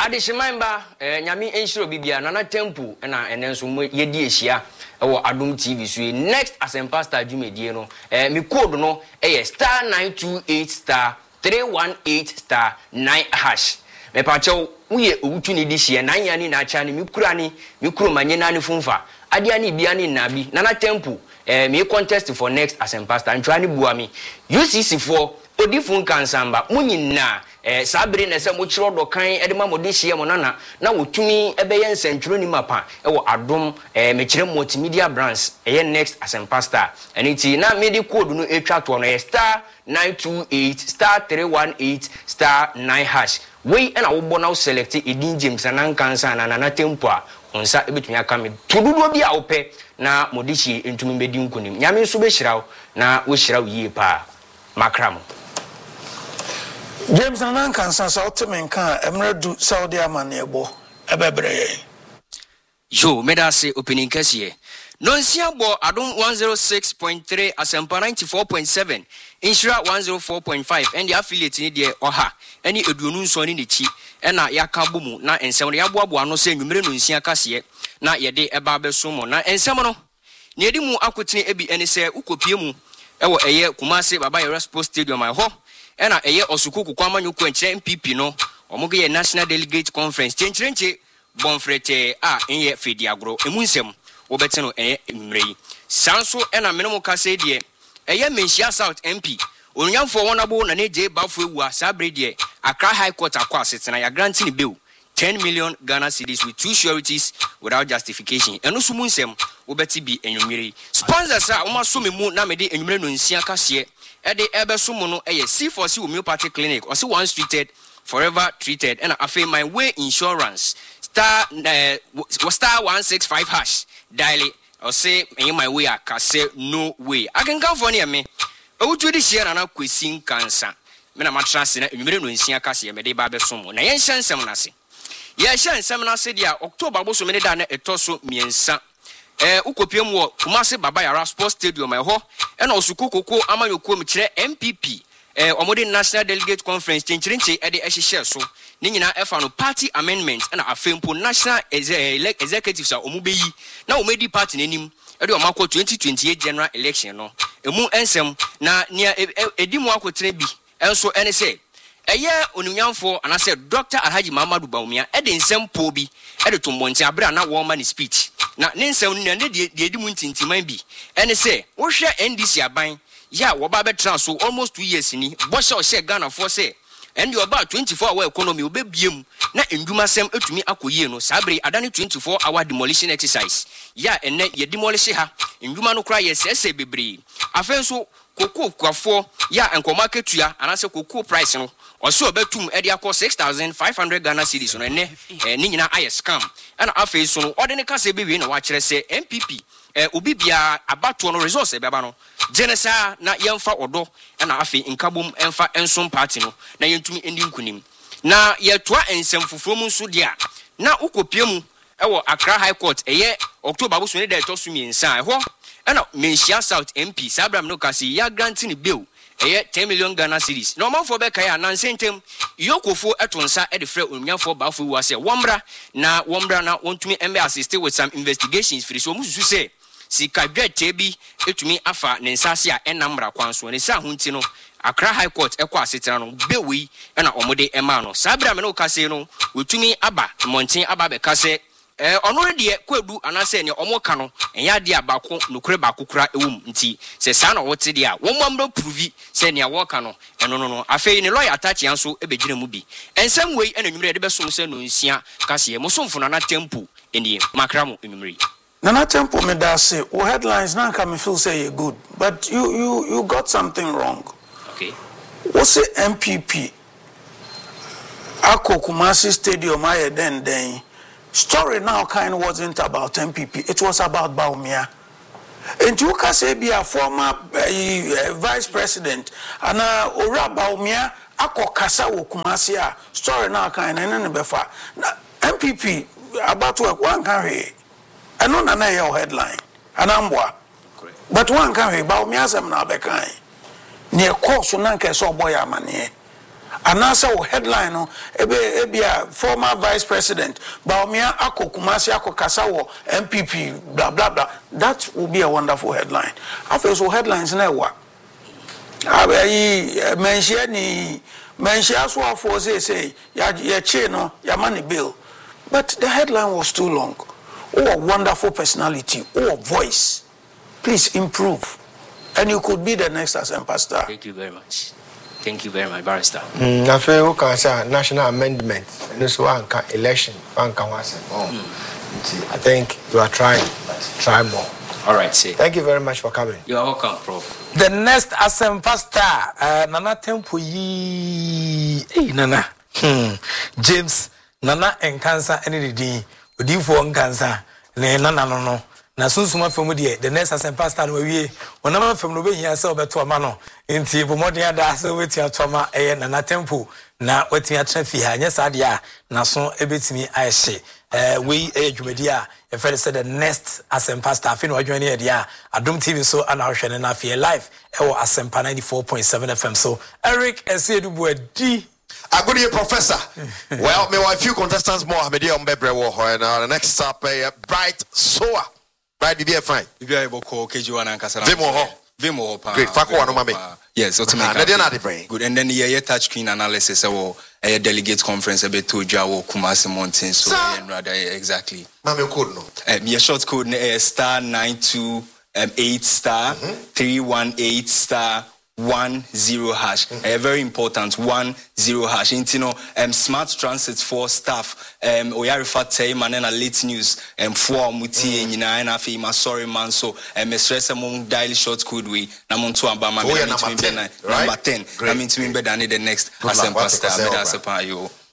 Adishimamba nyami enshiro bibia nana temple na enenso yedi ehia ewo Adom TV so next Asempa Star Jumedie no me code no star 928 star 318 star 9 hash me pacho uye owutu ni dihie nan ya ni na acha ni me kuro manye na ni funfa ade ani bia ni nabi nana temple me contest for next Asempa Star ntwa ni buami UCC for odifun kansamba munyina sabre na se mo chiro do kan edema mode hie mo nana na wotumi ebeye nsentro ni mapa ewo Adom me kire multimedia brands next Asempa Star eniti na medi code no etwa to no star 928 star 318 star 9 hash we na wo bo na select edin James na kansa na nana tempo a onsa ebetumi aka me todudo bi a wo pe na mode hie entumi medi nkonim nyame nso be hirawo na wo hirawo yie pa makramo James Nanan Kansa Southmenka Emerald Saudi Amanebo Ebebre. Yo, medase opening kesiye. Nonsia bo Adom 106.3 Asempa 94.7 Inshira 104.5 and the affiliate ni de oha any eduonu nso ni nechi na yaka bomu na ensem ya boabo ano se nwumere nonsia kase na yede eba abeso mo na ensem no ne edi mu akotene ebi ene se ukopie mu ewo eye Kumase Baba Yara Sports Stadium ho ena eye osukuku kwa manyuku enche MPP no omuge ye National Delegate Conference chenchenche bonfrete a enye fediagro emunsem wobete no enmrei sanso ena menemo kase de eye Menhia South MP onyamfo wonabo na neje bafo ewu sabre de Accra High Court akwa setena ya grant ni bill 10 million Ghana cedis with 2 sureties without justification eno sumunsem wobete bi enwumrei sponsors a omaso memu na mede enwumre no nsia kase ede ebeso no C4C homeopathic clinic or one treated forever treated and afi my way insurance star 165 hash daily or say my way akase no way I can come for near me owutu di share na kwesin cancer me na matrase na nwumere no nsia kase me de ba beso mo na yen hyansem na se ye hyansem na se dia October boso me da na etoso miensa ukopiem wo Kumase Baba Yara Sports Stadium ho na osukukoko amanyoko mi kire MPP omode National Delegate Conference chenchirenche e de ehihye so ni nyina efa no party amendment na afempo National Executives a omubeyi na omedi party nenim e de omakọ 2028 general election no emu ensem na nia edimu akotene bi enso ene se eye onunyamfo anase Dr. Alhaji Muhammadu Bawumia e de nsem po bi e de tombonti abra na wo ma ni speech na nensem ne de edimu ntintiman bi ene se wo hwe NDC aban ya wo ba betra so almost 2 years ni bo sha Ghana for say and you about 24 hour economy obebiem na endumasem etumi akoyie no sabre adane 24 hour demolition exercise ya enne ye demolish ha enduma no kra ye sese bebre afenso koko kwafo ya enkoma ketua anase koko price no oso obetum e de akọ 6500 Ghana cedis no enne ni nyina aye scam ana afenso no odene kase bewe na wa kire se MPP obi bia abato no resource e beba no genesa na yemfa odo na afi nkabom emfa ensom party no na yentumi endi nkunim na yetoa ensem foforo mu nso dia na ukopie mu ewo Accra High Court October boso ne da etoso miensa ho na Menhia South MP Sabram no kasi ya granting bill 10 million Ghana cedis no man for be kai anansentem yokofo etonsa e de frɛ onyanfo baafo wu ase wombra na wontumi embe assist with some investigations free so mususu say sika dwete bi etumi afa ne nsase a enamra kwanso ne sa hunti no Accra High Court ekwa asetena no bewi na omode ema no sabra me no kase no wotumi aba monten aba be kase ono de kwadu anase ne omoka no enya de abako nokure bakokura ewum nti se sa na wote de a womamro provi se ne awoka no eno no afei ne lawyer attach yanso ebegire mu bi ensem wei ena nwumre de besom se no nsia kase mo somfo na tempo eni makramo nwumre Nana Temple me da say, oh headlines now come feel say you're good, but you got something wrong. Okay. What's the MPP? Ako Kumasi Stadium I then story now kind wasn't about MPP. It was about Bawumia. And you can say be a former vice president and Ora Bawumia Ako Kasa wo Kumasi story now kind and befa. MPP about work one can I know na your headline. Anambwa. But one can be Bawumia asem na bekan. Near course nanke so boy amane. anasa wo headline no ebe a former vice president Baumia ako Kumasi ako kasa wo MPP blah blah blah. That will be a wonderful headline. After so headlines na wa abayi mention so for say ya che no ya money bill, but the headline was too long. Oh, a wonderful personality, oh, a voice. Please improve, and you could be the next Asempa star. Thank you very much. Thank you very much, Barrister. I feel okay, sir. National amendment, and this one election, I think you are trying, but try more. All right, sir. Thank you very much for coming. You are welcome, Prof. The next Asempa star, Nana Tempo Yi, Nana, James, Nana and Cancer, any day, would you for cancer, Nana no. Na sunsuma fam de the next Asempa star no wie wonama fam no be hia se obeto ma no enti bomoden ada se weti atoma na tempo na weti atra fi ha nya sa de a na so ebetimi ayehye we adwumadi a e fere say the next Asempa star fi no adwani e de a Adom TV so ana hwene na fi live e wo Asempa 94.7 FM so Eric Esiedubu adi a good year, Professor. Well, me want a few contestants more. I'm here on Bebre War, and the next up, Bright Soa. Right, be fine. If you are able to call KG1 and Casara. Vimo. Great. Fako no mame. Yes, good. And then the touchscreen analysis or a delegate conference a bit to Jawo Kumasi Mountain. So rather exactly. Mame code no. Me short code star 928 star 318 star 10 hash. Very important 10 hash. Intino smart transit for staff. Oyarifa tay manena late news for muti nyina na afi ma sorry man so stress among dial short code we na monto amba ma number 10 na mean to be better than the next Asempa star.